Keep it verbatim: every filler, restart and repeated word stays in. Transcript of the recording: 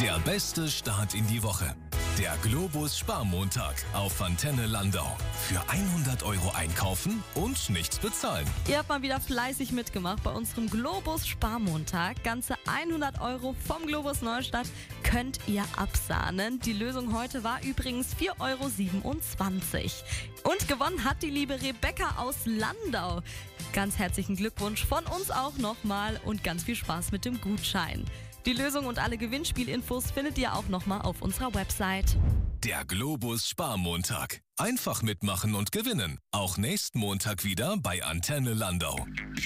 Der beste Start in die Woche. Der Globus Sparmontag auf Antenne Landau. Für hundert Euro einkaufen und nichts bezahlen. Ihr habt mal wieder fleißig mitgemacht bei unserem Globus Sparmontag. Ganze hundert Euro vom Globus Neustadt könnt ihr absahnen. Die Lösung heute war übrigens vier Euro siebenundzwanzig. Und gewonnen hat die liebe Rebecca aus Landau. Ganz herzlichen Glückwunsch von uns auch nochmal und ganz viel Spaß mit dem Gutschein. Die Lösung und alle Gewinnspielinfos findet ihr auch nochmal auf unserer Website. Der Globus Sparmontag. Einfach mitmachen und gewinnen. Auch nächsten Montag wieder bei Antenne Landau.